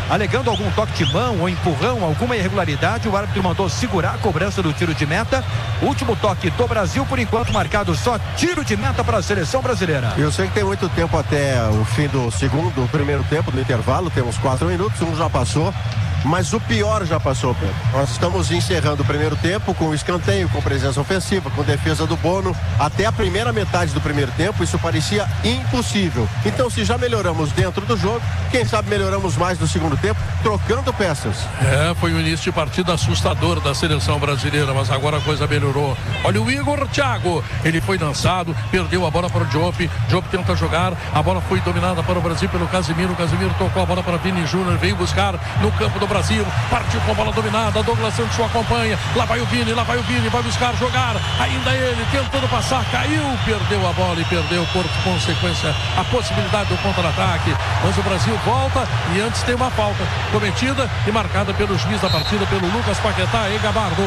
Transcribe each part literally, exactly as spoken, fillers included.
alegando algum toque de mão ou empurrão, alguma irregularidade. O árbitro mandou segurar a cobrança do tiro de meta. Último toque do Brasil, por enquanto marcado só tiro de meta para a seleção brasileira. Eu sei que tem muito tempo até o fim do segundo, primeiro tempo do intervalo, temos quatro minutos, um já passou. Mas o pior já passou, Pedro. Nós estamos encerrando o primeiro tempo com escanteio, com presença ofensiva, com defesa do Bono. Até a primeira metade do primeiro tempo, isso parecia impossível. Então, se já melhoramos dentro do jogo, quem sabe melhoramos mais no segundo tempo, trocando peças. É, foi um início de partida assustador da seleção brasileira, mas agora a coisa melhorou. Olha o Igor Thiago, ele foi lançado, perdeu a bola para o Diop. Diop tenta jogar, a bola foi dominada para o Brasil pelo Casemiro. Casemiro tocou a bola para Vini Júnior, veio buscar no campo do Brasil, partiu com a bola dominada, Douglas Santos o acompanha, lá vai o Vini, lá vai o Vini, vai buscar jogar, ainda ele tentando passar, caiu, perdeu a bola e perdeu por consequência a possibilidade do contra-ataque, mas o Brasil volta e antes tem uma falta cometida e marcada pelo juiz da partida, pelo Lucas Paquetá e Gabardo.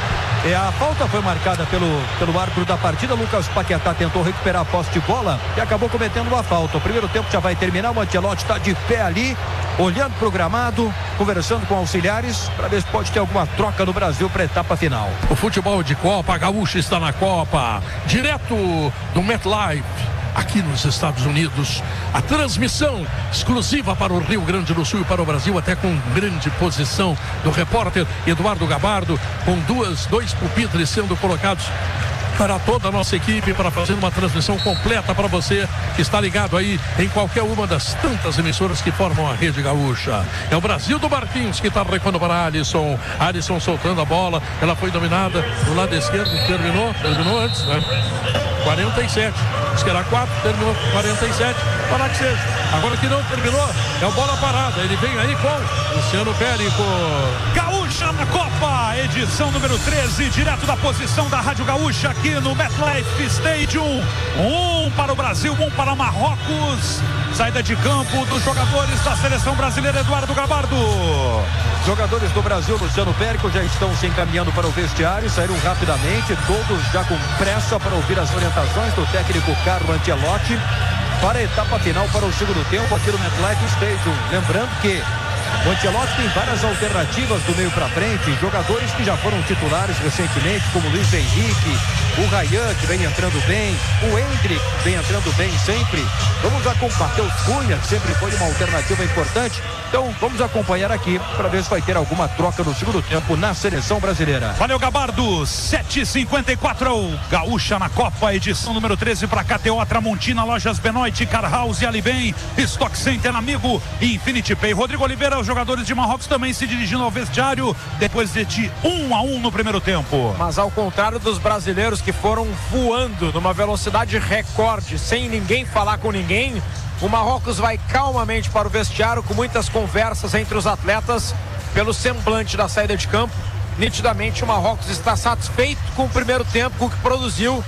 É, a falta foi marcada pelo, pelo árbitro da partida. Lucas Paquetá tentou recuperar a posse de bola e acabou cometendo uma falta. O primeiro tempo já vai terminar. O Ancelotti está de pé ali, olhando para o gramado, conversando com auxiliares para ver se pode ter alguma troca no Brasil para a etapa final. O futebol de Copa, a Gaúcha está na Copa, direto do MetLife, aqui nos Estados Unidos. A transmissão exclusiva para o Rio Grande do Sul e para o Brasil, até com grande posição do repórter Eduardo Gabardo, com duas, dois pupitres sendo colocados para toda a nossa equipe, para fazer uma transmissão completa para você que está ligado aí em qualquer uma das tantas emissoras que formam a Rede Gaúcha. É o Brasil do Martins que está recuando para Alisson. Alisson soltando a bola, ela foi dominada do lado esquerdo, terminou, terminou antes, né? quarenta e sete, diz que era quatro, terminou quarenta e sete, para que seja. Agora que não terminou, é o bola parada, ele vem aí com Luciano Périco. Gaúcha na Copa, edição número treze, direto da posição da Rádio Gaúcha aqui no MetLife Stadium. Um para o Brasil, um para Marrocos. Saída de campo dos jogadores da seleção brasileira, Eduardo Gabardo. Jogadores do Brasil, Luciano Périco, já estão se encaminhando para o vestiário, saíram rapidamente, todos já com pressa para ouvir as orientações do técnico Carlo Ancelotti para a etapa final, para o segundo tempo aqui no MetLife Stadium. Lembrando que o Ancelotti tem várias alternativas do meio para frente, jogadores que já foram titulares recentemente, como Luiz Henrique, o Ryan, que vem entrando bem, o Hendrick vem entrando bem sempre. Vamos acompanhar Matheus Cunha, que sempre foi uma alternativa importante. Então vamos acompanhar aqui para ver se vai ter alguma troca no segundo tempo na seleção brasileira. Valeu, Gabardo. sete e cinquenta e quatro, Gaúcha na Copa, edição número treze para K T O, Tramontina, Lojas Benoit, Car House, Alibem, Stock Center, Amigo e Infinity Pay. Rodrigo Oliveira, os jogadores de Marrocos também se dirigindo ao vestiário depois de um a um no primeiro tempo. Mas ao contrário dos brasileiros que foram voando numa velocidade recorde, sem ninguém falar com ninguém, o Marrocos vai calmamente para o vestiário, com muitas conversas entre os atletas. Pelo semblante da saída de campo, nitidamente o Marrocos está satisfeito com o primeiro tempo, com o que produziu,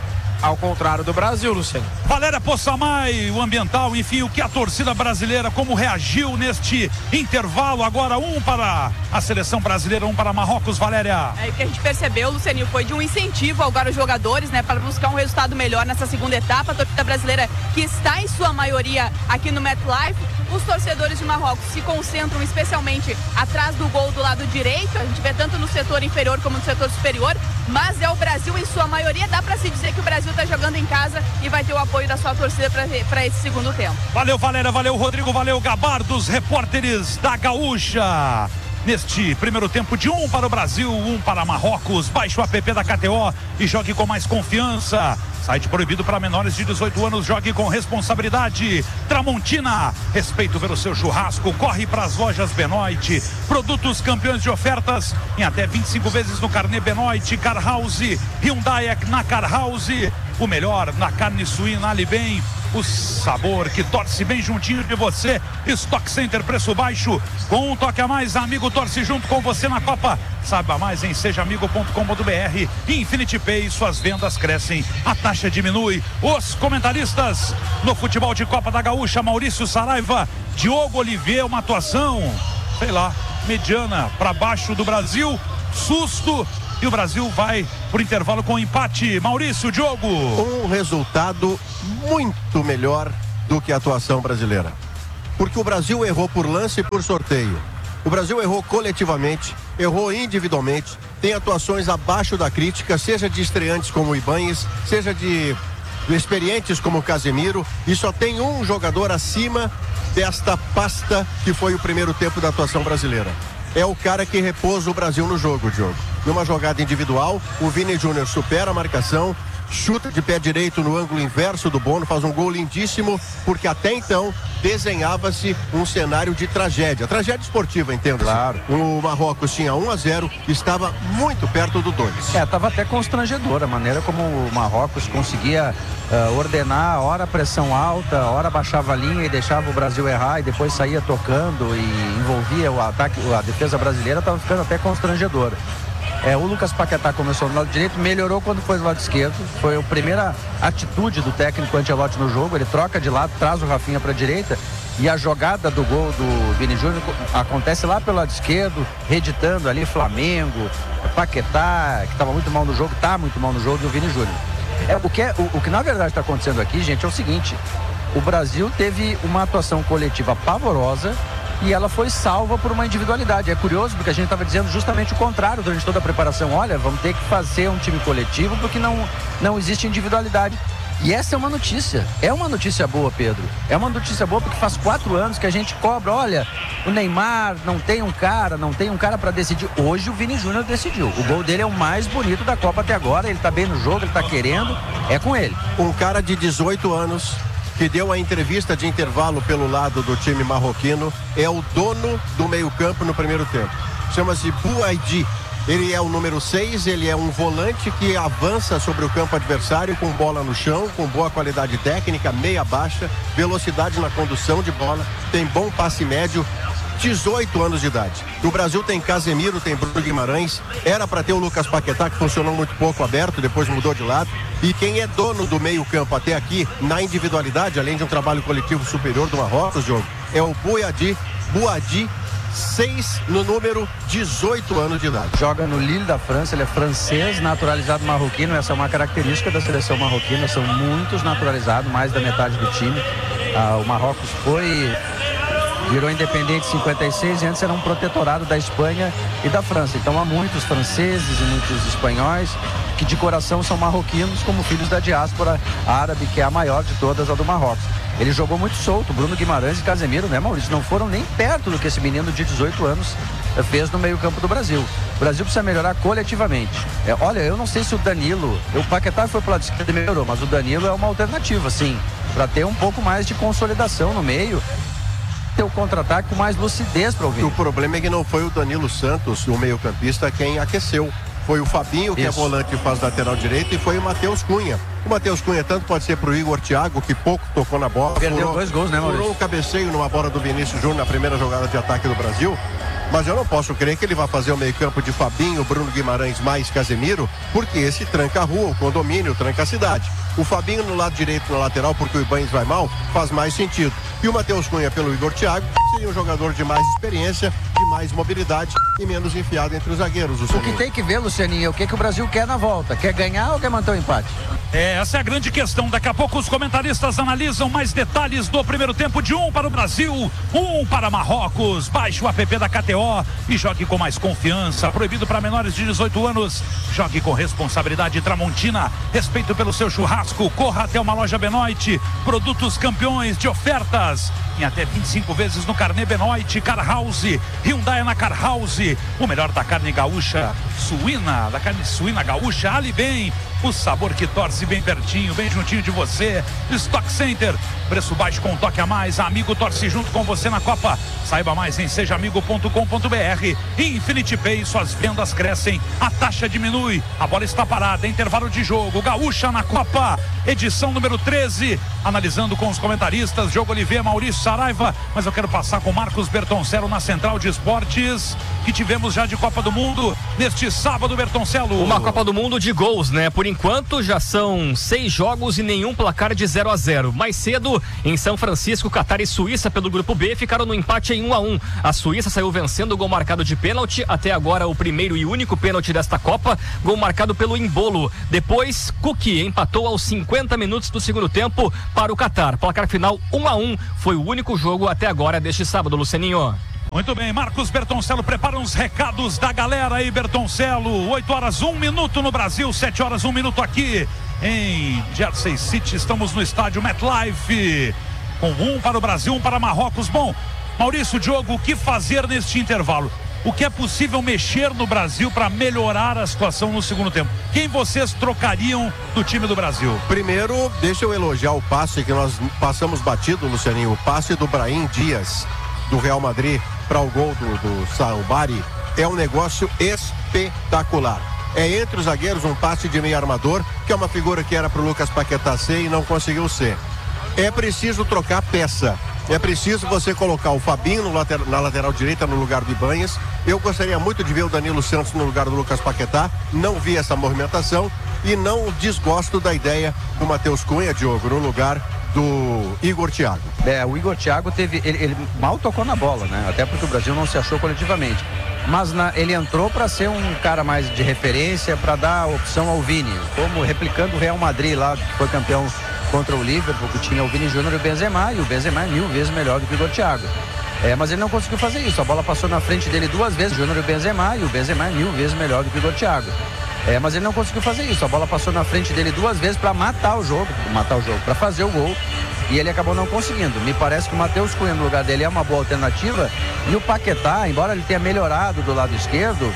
ao contrário do Brasil, Luciano. Valéria Possamay, o ambiental, enfim, o que a torcida brasileira, como reagiu neste intervalo. Agora um para a seleção brasileira, um para Marrocos. Valéria. É, o que a gente percebeu, Luciano, foi de um incentivo agora aos jogadores, né, para buscar um resultado melhor nessa segunda etapa. A torcida brasileira, que está em sua maioria aqui no MetLife. Os torcedores de Marrocos se concentram especialmente atrás do gol do lado direito. A gente vê tanto no setor inferior como no setor superior, mas é o Brasil em sua maioria. Dá para se dizer que o Brasil está jogando em casa e vai ter o apoio da sua torcida para esse segundo tempo. Valeu, Valéria, valeu, Rodrigo, valeu, Gabardo, os repórteres da Gaúcha. Neste primeiro tempo, de um para o Brasil, um para Marrocos. Baixe o app da K T O e jogue com mais confiança. Site proibido para menores de dezoito anos, jogue com responsabilidade. Tramontina, respeito pelo seu churrasco. Corre para as lojas Benoit. Produtos campeões de ofertas em até vinte e cinco vezes no carnê Benoit. Car House, Hyundai na Car House. O melhor na carne suína Alibem. O sabor que torce bem juntinho de você. Stock Center, preço baixo. Com um toque a mais, Amigo torce junto com você na Copa. Saiba mais em seja amigo ponto com ponto br. Infinity Pay, suas vendas crescem, a taxa diminui. Os comentaristas no futebol de Copa da Gaúcha: Maurício Saraiva, Diogo Oliveira, uma atuação, sei lá, mediana para baixo do Brasil. Susto. E o Brasil vai por intervalo com empate. Maurício, Diogo. Um resultado muito melhor do que a atuação brasileira. porque o Brasil errou por lance e por sorteio. O Brasil errou coletivamente, errou individualmente, tem atuações abaixo da crítica, seja de estreantes como o Ibanez, seja de experientes como o Casemiro, e só tem um jogador acima desta pasta que foi o primeiro tempo da atuação brasileira. É o cara que repôs o Brasil no jogo, Diogo. Numa jogada individual, o Vini Júnior supera a marcação, chuta de pé direito no ângulo inverso do Bono, faz um gol lindíssimo, porque até então desenhava-se um cenário de tragédia, tragédia esportiva, entendo. Claro. O Marrocos tinha um a zero, estava muito perto do dois. É, estava até constrangedor a maneira como o Marrocos conseguia uh, ordenar, hora pressão alta, hora baixava a linha e deixava o Brasil errar e depois saía tocando e envolvia o ataque, a defesa brasileira, estava ficando até constrangedora. É, o Lucas Paquetá começou no lado direito, melhorou quando foi do lado esquerdo. Foi a primeira atitude do técnico Ancelotti no jogo. Ele troca de lado, traz o Rafinha para a direita. E a jogada do gol do Vini Júnior acontece lá pelo lado esquerdo, reeditando ali Flamengo, Paquetá, que estava muito mal no jogo, está muito mal no jogo, e o Vini Júnior. É, o, que é, o, o que na verdade está acontecendo aqui, gente, é o seguinte: o Brasil teve uma atuação coletiva pavorosa e ela foi salva por uma individualidade. É curioso porque a gente estava dizendo justamente o contrário durante toda a preparação. Olha, vamos ter que fazer um time coletivo porque não, não existe individualidade. E essa é uma notícia, é uma notícia boa, Pedro. É uma notícia boa porque faz quatro anos que a gente cobra, olha, o Neymar não tem um cara, não tem um cara para decidir. Hoje o Vini Júnior decidiu. O gol dele é o mais bonito da Copa até agora, ele tá bem no jogo, ele tá querendo, é com ele. Um cara de dezoito anos que deu a entrevista de intervalo pelo lado do time marroquino, é o dono do meio-campo no primeiro tempo. Chama-se Bouaidi. Ele é o número seis, ele é um volante que avança sobre o campo adversário com bola no chão, com boa qualidade técnica, meia baixa, velocidade na condução de bola, tem bom passe médio, dezoito anos de idade. O Brasil tem Casemiro, tem Bruno Guimarães, era para ter o Lucas Paquetá, que funcionou muito pouco aberto, depois mudou de lado. E quem é dono do meio-campo até aqui, na individualidade, além de um trabalho coletivo superior do Marrocos, jogo, é o Bouaidi, Bouaidi, seis no número, dezoito anos de idade. Joga no Lille da França, ele é francês, naturalizado marroquino. Essa é uma característica da seleção marroquina, são muitos naturalizados, mais da metade do time. Ah, o Marrocos foi... virou independente em cinquenta e seis e antes era um protetorado da Espanha e da França. Então há muitos franceses e muitos espanhóis que de coração são marroquinos, como filhos da diáspora árabe, que é a maior de todas, a do Marrocos. Ele jogou muito solto, Bruno Guimarães e Casemiro, né, Maurício? Não foram nem perto do que esse menino de dezoito anos fez no meio-campo do Brasil. O Brasil precisa melhorar coletivamente. É, olha, eu não sei se o Danilo, o Paquetá foi pro lado esquerdo e melhorou, mas o Danilo é uma alternativa, sim, para ter um pouco mais de consolidação no meio, ter o contra-ataque com mais lucidez para ouvir. O problema é que não foi o Danilo Santos, o meio-campista, quem aqueceu. Foi o Fabinho, que Isso. é volante e faz lateral direito, e foi o Matheus Cunha. O Matheus Cunha tanto pode ser pro Igor Thiago, que pouco tocou na bola. Perdeu furou, dois gols, né, Maurício? Furou um cabeceio numa bola do Vinícius Júnior na primeira jogada de ataque do Brasil. Mas eu não posso crer que ele vai fazer o meio-campo de Fabinho, Bruno Guimarães mais Casemiro, porque esse tranca a rua, o condomínio, tranca a cidade. O Fabinho no lado direito, na lateral, porque o Ibanez vai mal, faz mais sentido. E o Matheus Cunha pelo Igor Thiago seria um jogador de mais experiência, de mais mobilidade e menos enfiado entre os zagueiros. O que tem que ver, Lucianinho, é o que, que o Brasil quer na volta. Quer ganhar ou quer manter o empate? É, essa é a grande questão. Daqui a pouco os comentaristas analisam mais detalhes do primeiro tempo de um para o Brasil, um para Marrocos. Baixe o app da K T O e jogue com mais confiança. Proibido para menores de dezoito anos. Jogue com responsabilidade. Tramontina. Respeito pelo seu churrasco. Corra até uma loja Benoit. Produtos campeões de ofertas em até vinte e cinco vezes no carnê Benoit. Car House. Hyundai na Car House. O melhor da carne gaúcha suína, da carne suína gaúcha. Ali bem. O sabor que torce bem pertinho, bem juntinho de você. Stock Center, preço baixo com um toque a mais. Amigo torce junto com você na Copa. Saiba mais em seja amigo ponto com ponto br. Infinity Pay, suas vendas crescem, a taxa diminui. A bola está parada, intervalo de jogo. Gaúcha na Copa, edição número treze. Analisando com os comentaristas Diogo Oliveira, Maurício Saraiva. Mas eu quero passar com Marcos Bertoncello na Central de Esportes, que tivemos já de Copa do Mundo neste sábado, Bertoncello. Uma Copa do Mundo de gols, né? Por enquanto, já são seis jogos e nenhum placar de zero a zero. Mais cedo, em São Francisco, Catar e Suíça pelo grupo B ficaram no empate em um a um. A Suíça saiu vencendo o gol marcado de pênalti, até agora o primeiro e único pênalti desta Copa, gol marcado pelo Embolo. Depois, Cook empatou aos cinquenta minutos do segundo tempo para o Catar. Placar final um a um, foi o único jogo até agora deste sábado, Lucianinho. Muito bem, Marcos Bertoncello prepara uns recados da galera aí, Bertoncello. oito horas, um minuto no Brasil, sete horas, um minuto aqui em Jersey City. Estamos no estádio MetLife, com um para o Brasil, um para Marrocos. Bom, Maurício, Diogo, o que fazer neste intervalo? O que é possível mexer no Brasil para melhorar a situação no segundo tempo? Quem vocês trocariam do time do Brasil? Primeiro, deixa eu elogiar o passe que nós passamos batido, Lucianinho. O passe do Brahim Dias, do Real Madrid, para o gol do, do Saubari, é um negócio espetacular. É entre os zagueiros um passe de meio armador, que é uma figura que era para o Lucas Paquetá ser e não conseguiu ser. É preciso trocar peça. É preciso você colocar o Fabinho no later, na lateral direita no lugar do Ibanhas. Eu gostaria muito de ver o Danilo Santos no lugar do Lucas Paquetá. Não vi essa movimentação e não desgosto da ideia do Matheus Cunha, Diogo, no lugar do Igor Thiago. É, o Igor Thiago teve, ele, ele mal tocou na bola, né? Até porque o Brasil não se achou coletivamente. Mas na, ele entrou para ser um cara mais de referência, para dar opção ao Vini, como replicando o Real Madrid lá, que foi campeão contra o Liverpool, que tinha o Vini Júnior e o Benzema, e o Benzema é mil vezes melhor do que o Igor Thiago. É, mas ele não conseguiu fazer isso, a bola passou na frente dele duas vezes, o Júnior e o Benzema, e o Benzema é mil vezes melhor do que o Igor Thiago. É, mas ele não conseguiu fazer isso, a bola passou na frente dele duas vezes para matar o jogo, matar o jogo, para fazer o gol, e ele acabou não conseguindo. Me parece que o Matheus Cunha no lugar dele é uma boa alternativa, e o Paquetá, embora ele tenha melhorado do lado esquerdo,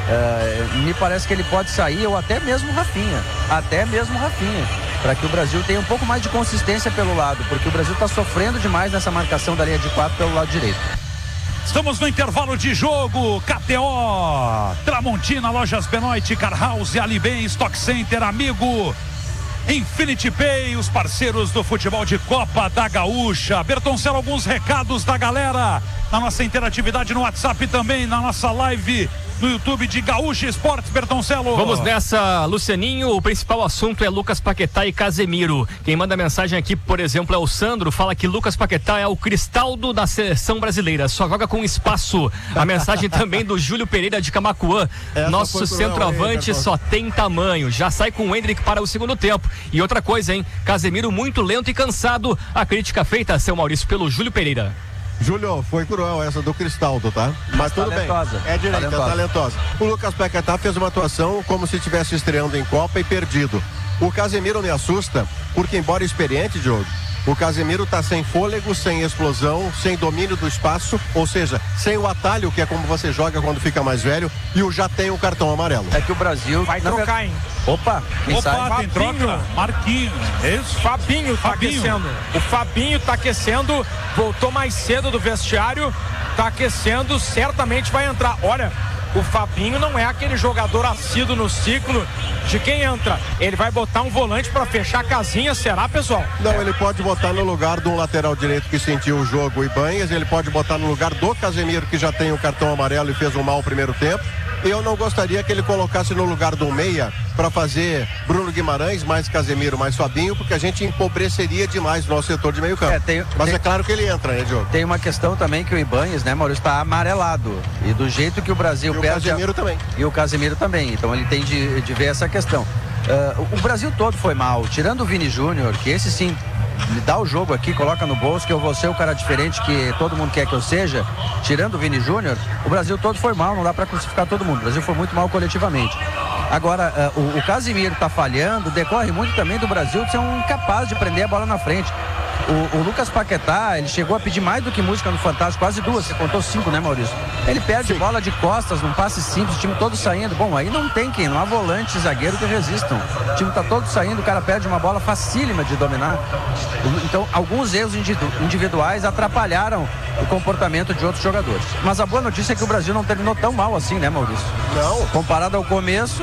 é, me parece que ele pode sair, ou até mesmo Rafinha, até mesmo Rafinha, para que o Brasil tenha um pouco mais de consistência pelo lado, porque o Brasil está sofrendo demais nessa marcação da linha de quatro pelo lado direito. Estamos no intervalo de jogo. K T O, Tramontina, Lojas Benoit, Car House, Alibem, Stock Center, Amigo, Infinity Pay, os parceiros do futebol de Copa da Gaúcha. Bertoncello, alguns recados da galera na nossa interatividade no WhatsApp, também na nossa live no YouTube de Gaúcha Esportes, Bertoncello. Vamos nessa, Lucianinho. O principal assunto é Lucas Paquetá e Casemiro. Quem manda mensagem aqui, por exemplo, é o Sandro, fala que Lucas Paquetá é o Cristaldo da seleção brasileira, só joga com espaço. A mensagem também do Júlio Pereira de Camacuã. Essa Nosso centroavante aí, só tem tamanho, já sai com o Endrick para o segundo tempo. E outra coisa, hein, Casemiro muito lento e cansado. A crítica feita, seu Maurício, pelo Júlio Pereira. Júlio, foi cruel essa do Cristaldo, tá? Mas tudo talentosa. bem. É direita, talentosa. talentosa. O Lucas Paquetá fez uma atuação como se estivesse estreando em Copa e perdido. O Casemiro me assusta, porque embora experiente, Diogo, o Casemiro tá sem fôlego, sem explosão, sem domínio do espaço, ou seja, sem o atalho, que é como você joga quando fica mais velho, e o já tem o cartão amarelo. É que o Brasil vai trocar, hein? Opa, quem Opa, sai? tem troca. Marquinhos. Isso. Fabinho tá Fabinho. aquecendo. O Fabinho tá aquecendo, voltou mais cedo do vestiário, tá aquecendo, certamente vai entrar. Olha, o Fabinho não é aquele jogador assíduo no ciclo de quem entra. Ele vai botar um volante para fechar a casinha, será, pessoal? Não, ele pode botar no lugar de um lateral direito que sentiu o jogo, o Ibanhas, ele pode botar no lugar do Casemiro, que já tem o cartão amarelo e fez um mau primeiro tempo. Eu não gostaria que ele colocasse no lugar do meia para fazer Bruno Guimarães, mais Casemiro, mais Fabinho, porque a gente empobreceria demais o nosso setor de meio campo. É, tem, Mas tem, é claro que ele entra, né, Diogo? Tem uma questão também que o Ibanhas, né, Maurício, está amarelado. E do jeito que o Brasil e perde... o Casemiro a... também. E o Casemiro também. Então ele tem de, de ver essa questão. Uh, o Brasil todo foi mal, tirando o Vini Júnior, que esse sim me dá o jogo aqui, coloca no bolso, que eu vou ser o cara diferente que todo mundo quer que eu seja. Tirando o Vini Júnior, o Brasil todo foi mal, não dá para crucificar todo mundo. O Brasil foi muito mal coletivamente. Agora, uh, o, o Casemiro tá falhando, decorre muito também do Brasil de ser um incapaz de prender a bola na frente. O, o Lucas Paquetá, ele chegou a pedir mais do que música no Fantástico, quase duas, você contou cinco, né, Maurício? Ele perde Sim. bola de costas, num passe simples, o time todo saindo. Bom, aí não tem quem, não há volante zagueiro que resistam. O time tá todo saindo, o cara perde uma bola facílima de dominar. Então, alguns erros individuais atrapalharam o comportamento de outros jogadores. Mas a boa notícia é que o Brasil não terminou tão mal assim, né, Maurício? Não. Comparado ao começo...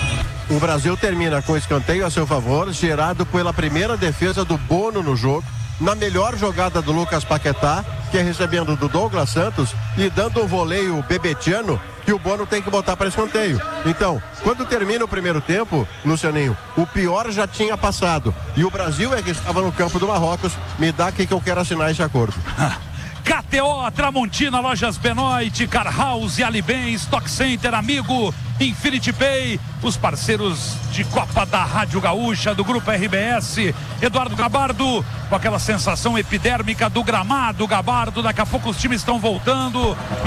O Brasil termina com escanteio a seu favor, gerado pela primeira defesa do Bono no jogo. Na melhor jogada do Lucas Paquetá, que é recebendo do Douglas Santos e dando um voleio bebetiano que o Bono tem que botar para escanteio. Então, quando termina o primeiro tempo, Lucianinho, o pior já tinha passado. E o Brasil é que estava no campo do Marrocos. Me dá aqui que eu quero assinar esse acordo. K T O, Tramontina, Lojas Benoit, Car House, Alibem, Stock Center, Amigo, Infinity Pay, os parceiros de Copa da Rádio Gaúcha, do Grupo R B S, Eduardo Gabardo, com aquela sensação epidérmica do gramado, Gabardo, daqui a pouco os times estão voltando.